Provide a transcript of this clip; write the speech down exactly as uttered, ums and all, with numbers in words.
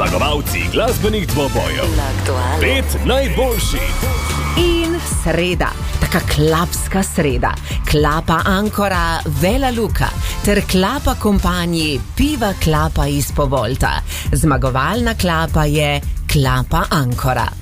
Zmagovalci glasbenih dvobojev. Pet najboljših. In sreda, taka klapska sreda, klapa Ancora Vela Luka ter klapa kompanji Piva Klapa iz Povolta. Zmagovalna klapa je klapa Ancora.